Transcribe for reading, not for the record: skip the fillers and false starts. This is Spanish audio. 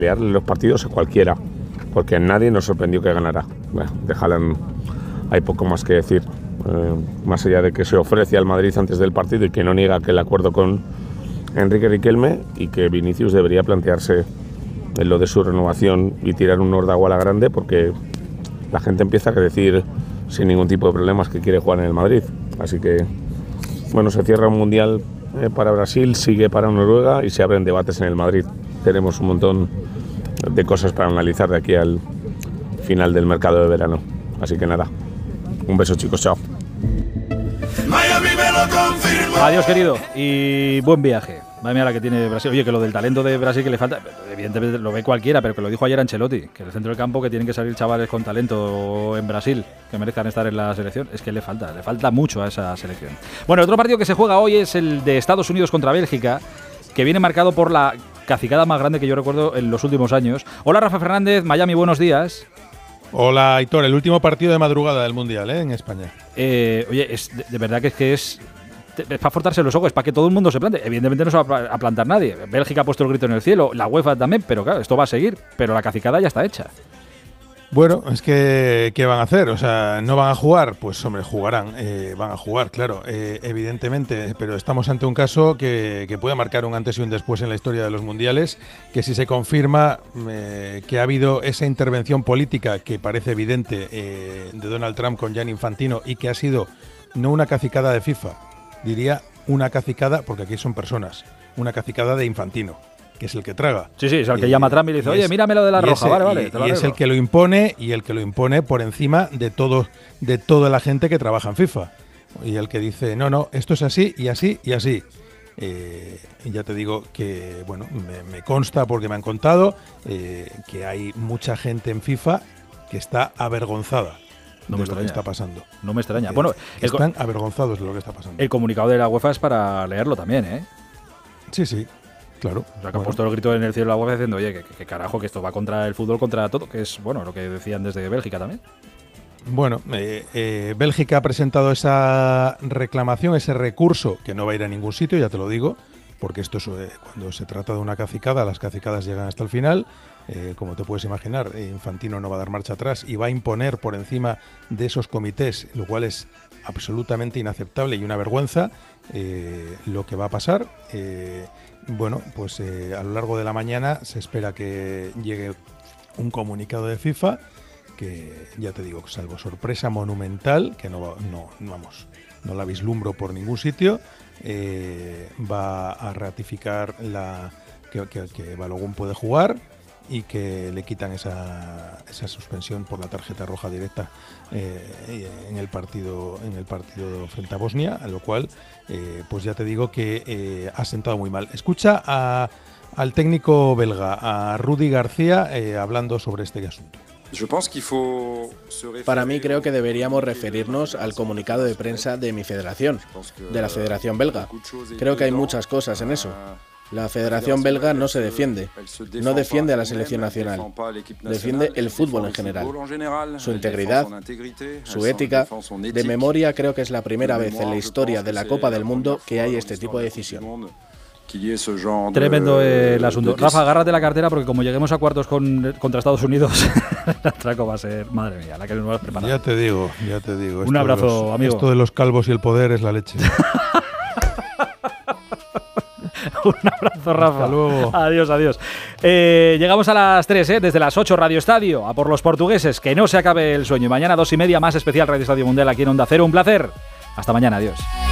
Pelearle los partidos a cualquiera, porque nadie nos sorprendió que ganara. Bueno, de Haaland hay poco más que decir, más allá de que se ofrece al Madrid antes del partido y que no niega que el acuerdo con Enrique Riquelme, y que Vinicius debería plantearse en lo de su renovación y tirar un Horda a la grande, porque la gente empieza a decir sin ningún tipo de problemas que quiere jugar en el Madrid. Así que, bueno, se cierra un Mundial para Brasil, sigue para Noruega y se abren debates en el Madrid. Tenemos un montón de cosas para analizar de aquí al final del mercado de verano. Así que nada, un beso, chicos, chao. Adiós, querido, y buen viaje. Madre mía la que tiene Brasil. Oye, que lo del talento de Brasil que le falta, evidentemente lo ve cualquiera, pero que lo dijo ayer Ancelotti, que en el centro del campo que tienen que salir chavales con talento en Brasil, que merezcan estar en la selección. Es que le falta mucho a esa selección. Bueno, el otro partido que se juega hoy es el de Estados Unidos contra Bélgica, que viene marcado por la cacicada más grande que yo recuerdo en los últimos años. Hola, Rafa Fernández, Miami, buenos días. Hola, Aitor, el último partido de madrugada del Mundial, en España. Oye, de verdad que es para frotarse los ojos, es para que todo el mundo se plante. Evidentemente no se va a plantar nadie. Bélgica ha puesto el grito en el cielo, la UEFA también, pero claro, esto va a seguir. Pero la cacicada ya está hecha. Bueno, es que ¿qué van a hacer? O sea, ¿no van a jugar? Pues hombre, jugarán, van a jugar, claro, evidentemente, pero estamos ante un caso que puede marcar un antes y un después en la historia de los mundiales, que si se confirma que ha habido esa intervención política que parece evidente de Donald Trump con Gianni Infantino, y que ha sido no una cacicada de FIFA, diría una cacicada, porque aquí son personas, una cacicada de Infantino, que es el que traga. Sí, es el que llama a Trump y le dice, oye, mírame lo de la roja, vale. Y es el que lo impone, y el que lo impone por encima de toda la gente que trabaja en FIFA. Y el que dice, no, esto es así y así y así. Y ya te digo que, bueno, me consta porque me han contado que hay mucha gente en FIFA que está avergonzada. No me extraña. Lo que está pasando. No me extraña. Bueno, están avergonzados de lo que está pasando. El comunicado de la UEFA es para leerlo también, ¿eh? Sí. Claro. O sea, que han puesto el grito en el cielo de la UEFA diciendo, oye, que carajo, que esto va contra el fútbol, contra todo, que es, bueno, lo que decían desde Bélgica también. Bueno, Bélgica ha presentado esa reclamación, ese recurso, que no va a ir a ningún sitio, ya te lo digo, porque esto es, cuando se trata de una cacicada, las cacicadas llegan hasta el final. Como te puedes imaginar, Infantino no va a dar marcha atrás y va a imponer por encima de esos comités, lo cual es absolutamente inaceptable y una vergüenza, lo que va a pasar. Bueno, pues a lo largo de la mañana se espera que llegue un comunicado de FIFA que, ya te digo, salvo sorpresa monumental, que no la vislumbro por ningún sitio, va a ratificar que Balogun puede jugar y que le quitan esa suspensión por la tarjeta roja directa en el partido frente a Bosnia, a lo cual pues ya te digo que ha sentado muy mal. Escucha al técnico belga, a Rudi García, hablando sobre este asunto. Para mí creo que deberíamos referirnos al comunicado de prensa de mi federación, de la Federación Belga. Creo que hay muchas cosas en eso. La Federación Belga no se defiende, no defiende a la selección nacional, defiende el fútbol en general, su integridad, su ética. De memoria, creo que es la primera vez en la historia de la Copa del Mundo que hay este tipo de decisión. Tremendo el asunto. Rafa, agárrate la cartera porque como lleguemos a cuartos contra Estados Unidos, el atraco va a ser, madre mía, la que nos vas a preparar. Ya te digo. Un abrazo, amigo. Esto de los calvos y el poder es la leche. Un abrazo, Rafa. Hasta luego. Adiós. Llegamos a las 3, desde las 8, Radio Estadio, a por los portugueses, que no se acabe el sueño. Y mañana 2:30, más especial Radio Estadio Mundial aquí en Onda Cero. Un placer. Hasta mañana, adiós.